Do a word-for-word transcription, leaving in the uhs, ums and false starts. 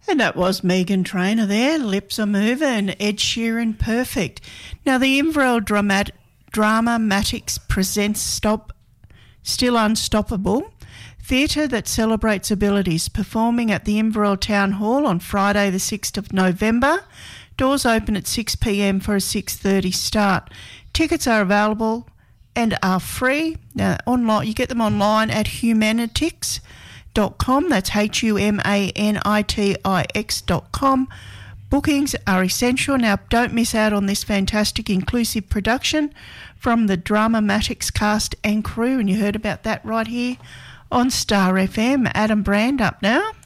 And that was Megan Trainor there, Lips Are Moving, Ed Sheeran, Perfect. Now, the Inverell Dramat- Dramamatics presents Stop, Still Unstoppable, theatre that celebrates abilities, performing at the Inverell Town Hall on Friday the sixth of November. Doors open at six p m for a six thirty start. Tickets are available and are free. Now, online, you get them online at humanitix dot com. That's H U M A N I T I X dot com. Bookings are essential. Now, don't miss out on this fantastic inclusive production from the Dramamatics cast and crew. And you heard about that right here on Star F M. Adam Brand up now.